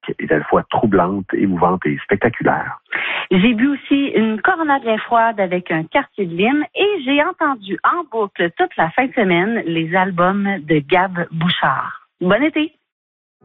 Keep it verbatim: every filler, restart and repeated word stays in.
est à la fois troublante, émouvante et spectaculaire. J'ai bu aussi une Corona bien froide avec un quartier de lime et j'ai entendu en boucle toute la fin de semaine les albums de Gab Bouchard. Bon été!